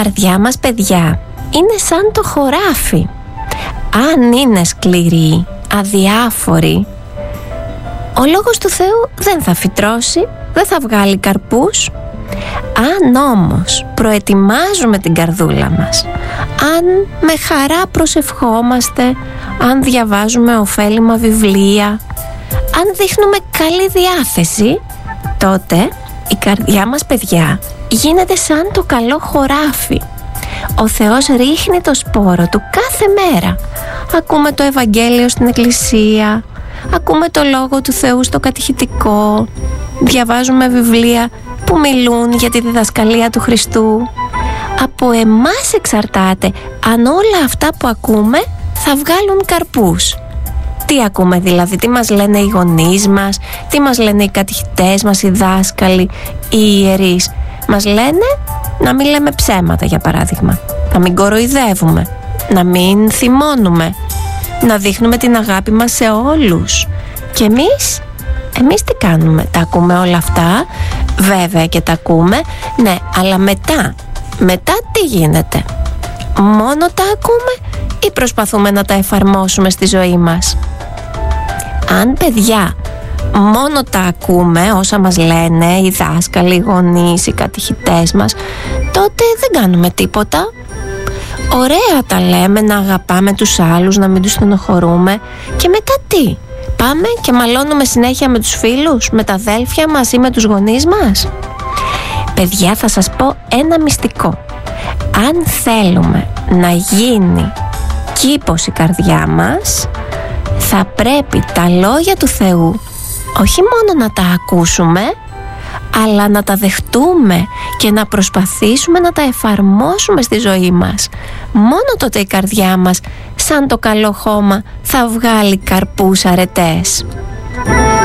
καρδιά μας, παιδιά, είναι σαν το χωράφι. Αν είναι σκληρή, αδιάφορη, ο λόγος του Θεού δεν θα φυτρώσει, δεν θα βγάλει καρπούς. Αν όμως προετοιμάζουμε την καρδούλα μας, αν με χαρά προσευχόμαστε, αν διαβάζουμε ωφέλιμα βιβλία, αν δείχνουμε καλή διάθεση, τότε η καρδιά μας, παιδιά, γίνεται σαν το καλό χωράφι. Ο Θεός ρίχνει το σπόρο του κάθε μέρα. Ακούμε το Ευαγγέλιο στην εκκλησία, ακούμε το Λόγο του Θεού στο κατηχητικό, διαβάζουμε βιβλία που μιλούν για τη διδασκαλία του Χριστού. Από εμάς εξαρτάται αν όλα αυτά που ακούμε θα βγάλουν καρπούς. Τι ακούμε δηλαδή, τι μας λένε οι γονείς μας, τι μας λένε οι κατηχητές μας, οι δάσκαλοι, οι ιερείς. Μας λένε να μην λέμε ψέματα, για παράδειγμα, να μην κοροϊδεύουμε, να μην θυμώνουμε, να δείχνουμε την αγάπη μας σε όλους. Και εμείς τι κάνουμε? Τα ακούμε όλα αυτά, βέβαια, και τα ακούμε, ναι, αλλά μετά τι γίνεται? Μόνο τα ακούμε ή προσπαθούμε να τα εφαρμόσουμε στη ζωή μας? Αν, παιδιά, μόνο τα ακούμε, όσα μας λένε οι δάσκαλοι, οι γονείς, οι κατηχητές μας, τότε δεν κάνουμε τίποτα. Ωραία τα λέμε, να αγαπάμε τους άλλους, να μην τους στενοχωρούμε, και μετά τι? Πάμε και μαλώνουμε συνέχεια με τους φίλους, με τα αδέλφια μας ή με τους γονείς μας? Παιδιά, θα σας πω ένα μυστικό. Αν θέλουμε να γίνει κήπος η καρδιά μας, θα πρέπει τα λόγια του Θεού όχι μόνο να τα ακούσουμε, αλλά να τα δεχτούμε και να προσπαθήσουμε να τα εφαρμόσουμε στη ζωή μας. Μόνο τότε η καρδιά μας, σαν το καλό χώμα, θα βγάλει καρπούς αρετές.